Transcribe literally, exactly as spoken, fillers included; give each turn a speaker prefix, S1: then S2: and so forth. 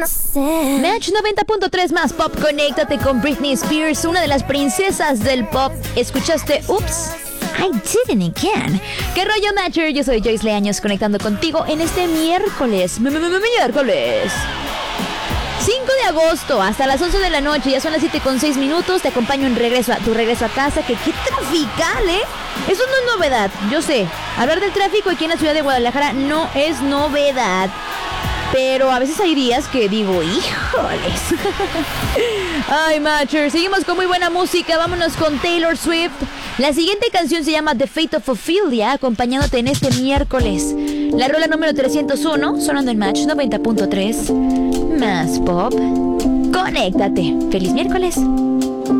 S1: Match noventa punto tres más pop, conéctate con Britney Spears, una de las princesas del pop. ¿Escuchaste? Ups, I didn't again. ¿Qué rollo, Matcher? Yo soy Joyce Leaños, conectando contigo en este miércoles. M -m -m Miércoles cinco de agosto, hasta las once de la noche. Ya son las siete con seis minutos. Te acompaño en regreso a tu regreso a casa. Que qué trafical, ¿eh? Eso no es novedad, yo sé. Hablar del tráfico aquí en la ciudad de Guadalajara no es novedad. Pero a veces hay días que digo, híjoles. Ay, Matcher, seguimos con muy buena música. Vámonos con Taylor Swift. La siguiente canción se llama The Fate of Ophelia, acompañándote en este miércoles. La rola número trescientos uno, sonando en Match noventa punto tres. Más pop. Conéctate. ¡Feliz miércoles!